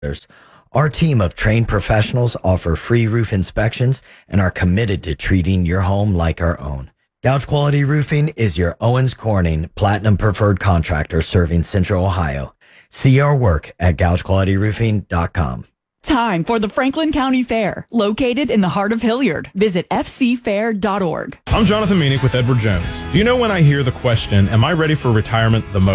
Our team of trained professionals offer free roof inspections and are committed to treating your home like our own. Gouge Quality Roofing is your Owens Corning Platinum Preferred Contractor serving Central Ohio. See our work at gougequalityroofing.com. Time for the Franklin County Fair, located in the heart of Hilliard. Visit fcfair.org. I'm Jonathan Meanick with Edward Jones. Do you know when I hear the question, am I ready for retirement, the most